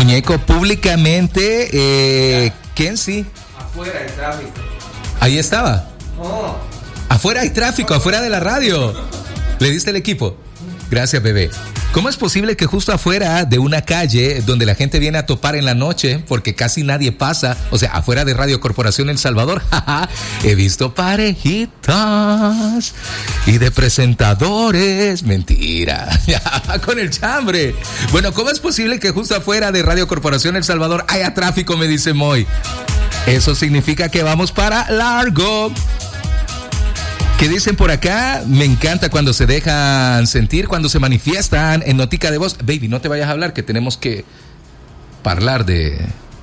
Muñeco, públicamente, Kenzie. Afuera hay tráfico. Ahí estaba. Oh. Afuera hay tráfico, afuera de la radio. ¿Le diste el equipo? Gracias, bebé. ¿Cómo es posible que justo afuera de una calle donde la gente viene a topar en la noche, porque casi nadie pasa, o sea, afuera de Radio Corporación El Salvador, he visto parejitas y de presentadores? Mentira, con el chambre. Bueno, ¿cómo es posible que justo afuera de Radio Corporación El Salvador haya tráfico? Me dice Moy. Eso significa que vamos para largo. ¿Qué dicen por acá? Me encanta cuando se dejan sentir, cuando se manifiestan en notica de voz. Baby, no te vayas a hablar, que tenemos que hablar de...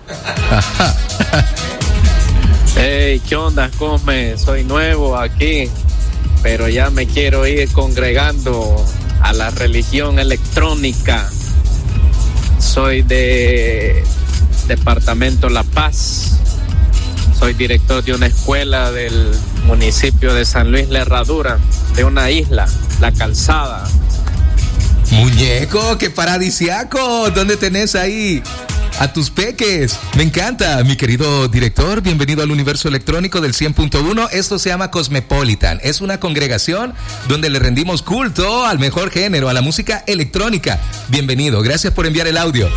Hey, ¿qué onda, Cosme? Soy nuevo aquí, pero ya me quiero ir congregando a la religión electrónica. Soy de Departamento La Paz. Soy director de una escuela del municipio de San Luis La Herradura, de una isla, La Calzada. Muñeco, qué paradisiaco. ¿Dónde tenés ahí a tus peques? Me encanta, mi querido director. Bienvenido al universo electrónico del 100.1. Esto se llama Cosmopolitan. Es una congregación donde le rendimos culto al mejor género, a la música electrónica. Bienvenido, gracias por enviar el audio.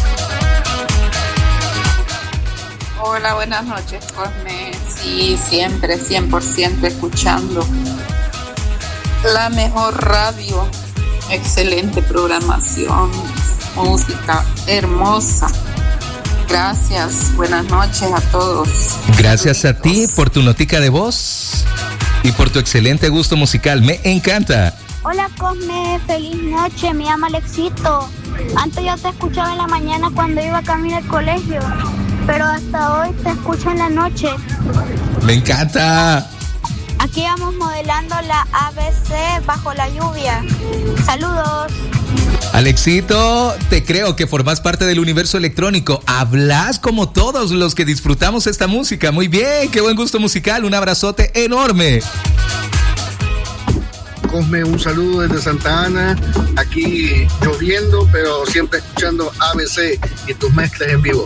Hola, buenas noches, Cosme. Sí, siempre, 100% escuchando la mejor radio, excelente programación, música hermosa. Gracias, buenas noches a todos. Gracias a ti por tu notica de voz y por tu excelente gusto musical. Me encanta. Hola, Cosme, feliz noche, me llamo Alexito. Antes yo te escuchaba en la mañana cuando iba camino al colegio, pero hasta hoy te escucho en la noche. Me encanta. Aquí vamos modelando la ABC bajo la lluvia. Saludos. Alexito, te creo que formas parte del universo electrónico. Hablas como todos los que disfrutamos esta música. Muy bien, qué buen gusto musical. Un abrazote enorme. Cosme, un saludo desde Santa Ana, aquí lloviendo, pero siempre escuchando ABC y tus mezclas en vivo.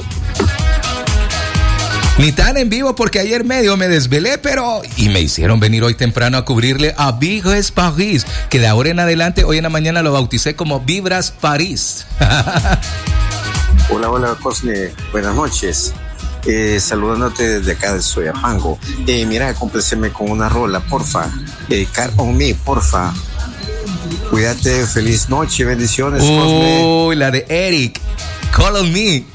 Ni tan en vivo porque ayer medio me desvelé, y me hicieron venir hoy temprano a cubrirle a Vibras París, que de ahora en adelante, hoy en la mañana lo bauticé como Vibras París. Hola Cosme, buenas noches. Saludándote desde acá de Soyapango. Mira, compléceme con una rola, porfa. Car on me, porfa. Cuídate, feliz noche, bendiciones, Cosme. La de Eric, Call on Me.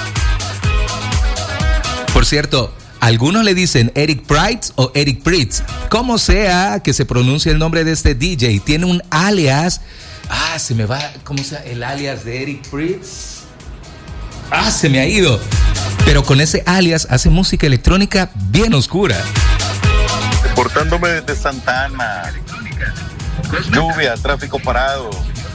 Por cierto, algunos le dicen Eric Price o Eric Pritz. Como sea que se pronuncie el nombre de este DJ, tiene un alias. Se me va, ¿cómo sea el alias de Eric Pritz? Se me ha ido. Pero con ese alias hace música electrónica bien oscura. Reportándome desde Santa Ana. Lluvia, tráfico parado.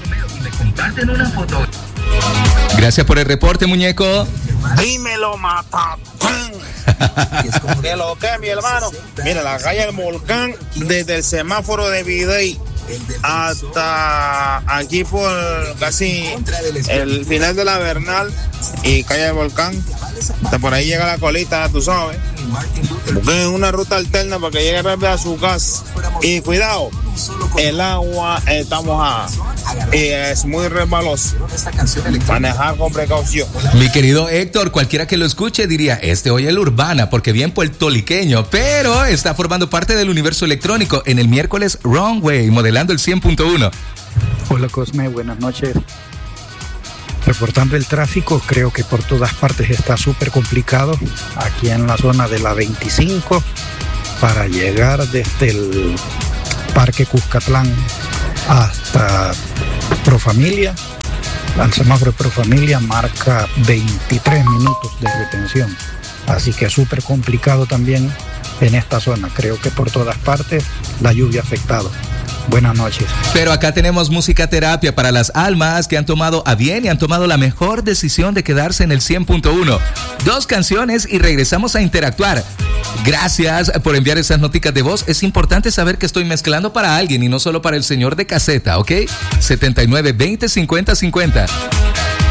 Gracias por el reporte, muñeco. Dímelo, mata. ¿Qué lo que, mi hermano? Mira, la calle del Volcán, desde el semáforo de Videy hasta aquí por casi el final de la Bernal y calle del Volcán, hasta por ahí llega la colita, tú sabes. Busquen una ruta alterna para que llegue rápido a su casa. Y cuidado, el agua está mojada y es muy resbaloso. Manejar con precaución. Mi querido Héctor, cualquiera que lo escuche diría, este oye el Urbana, porque bien puertoliqueño, pero está formando parte del universo electrónico en el miércoles Runway, modelando el 100.1. Hola Cosme, buenas noches. Reportando el tráfico, creo que por todas partes está súper complicado. Aquí en la zona de la 25, para llegar desde el Parque Cuscatlán hasta Profamilia, al semáforo de Profamilia marca 23 minutos de retención. Así que súper complicado también en esta zona. Creo que por todas partes la lluvia ha afectado. Buenas noches. Pero acá tenemos música terapia para las almas que han tomado a bien y han tomado la mejor decisión de quedarse en el 100.1. 2 canciones y regresamos a interactuar. Gracias por enviar esas noticas de voz. Es importante saber que estoy mezclando para alguien y no solo para el señor de caseta, ¿ok? 79 20 50 50.